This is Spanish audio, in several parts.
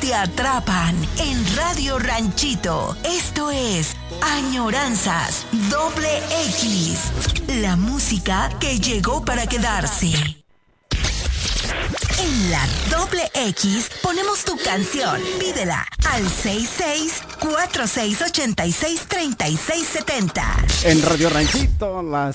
te atrapan en Radio Ranchito. Esto es Añoranzas XX. La música que llegó para quedarse. En la X ponemos tu canción. Pídela al 6646863670. En Radio Ranchito, las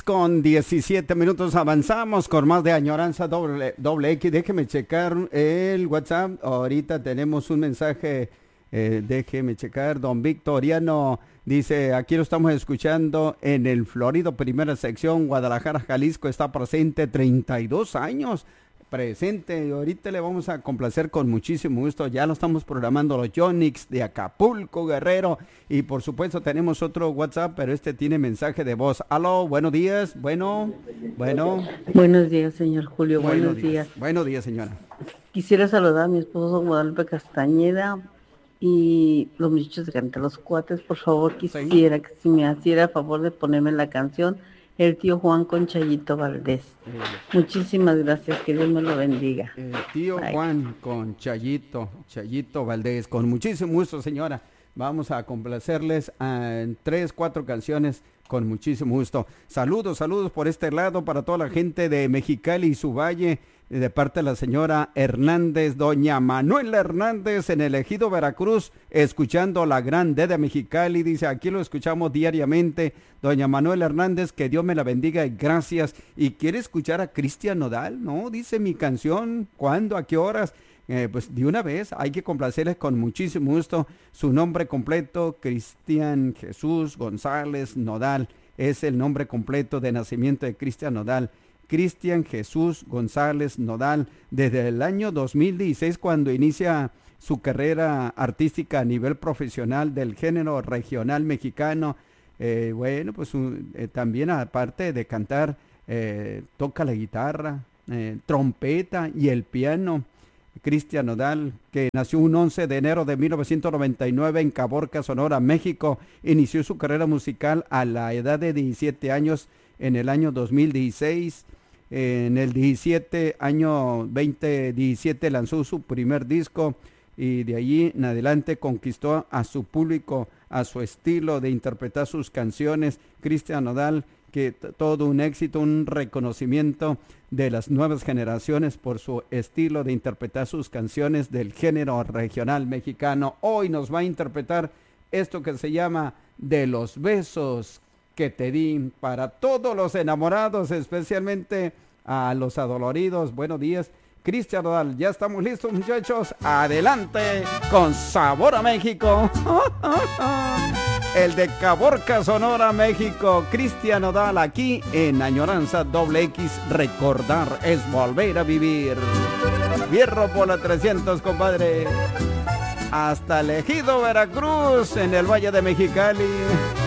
6:17 avanzamos con más de Añoranza X. Déjeme checar el WhatsApp. Ahorita tenemos un mensaje. Déjeme checar. Don Victoriano dice, aquí lo estamos escuchando en el Florido, primera sección, Guadalajara, Jalisco. Está presente 32 años. Presente, y ahorita le vamos a complacer con muchísimo gusto. Ya lo estamos programando los Yonix de Acapulco, Guerrero, y por supuesto tenemos otro WhatsApp, pero este tiene mensaje de voz. Aló, buenos días, bueno. Buenos días, señor Julio, buenos días. Buenos días, señora. Quisiera saludar a mi esposo Guadalupe Castañeda y los muchachos de Canta Los Cuates. Por favor, quisiera que si me hiciera favor de ponerme la canción El Tío Juan con Chayito Valdés. Muchísimas gracias, que Dios me lo bendiga. El Tío Juan con Chayito Valdés, con muchísimo gusto, señora. Vamos a complacerles en 3-4 canciones con muchísimo gusto. Saludos por este lado para toda la gente de Mexicali y su valle, de parte de la señora Hernández, doña Manuela Hernández, en el Ejido Veracruz, escuchando la Gran D de Mexicali. Dice, aquí lo escuchamos diariamente. Doña Manuela Hernández, que Dios me la bendiga y gracias. ¿Y quiere escuchar a Cristian Nodal? No, dice mi canción, ¿cuándo? ¿A qué horas? Pues de una vez, hay que complacerles con muchísimo gusto. Su nombre completo, Cristian Jesús González Nodal, es el nombre completo de nacimiento de Cristian Nodal. Cristian Jesús González Nodal, desde el año 2016, cuando inicia su carrera artística a nivel profesional del género regional mexicano. También aparte de cantar, toca la guitarra, trompeta y el piano. Cristian Nodal, que nació un 11 de enero de 1999 en Caborca, Sonora, México, inició su carrera musical a la edad de 17 años en el año 2016. En el 2017 lanzó su primer disco y de allí en adelante conquistó a su público, a su estilo de interpretar sus canciones. Cristian Nodal, que todo un éxito, un reconocimiento de las nuevas generaciones por su estilo de interpretar sus canciones del género regional mexicano. Hoy nos va a interpretar esto que se llama De los besos que te di, para todos los enamorados, especialmente a los adoloridos. Buenos días, Cristian Nodal. Ya estamos listos, muchachos. Adelante con Sabor a México. El de Caborca, Sonora, México. Cristian Nodal, aquí en Añoranza X. Recordar es volver a vivir. Fierro por la 300, compadre. Hasta el Ejido Veracruz, en el Valle de Mexicali.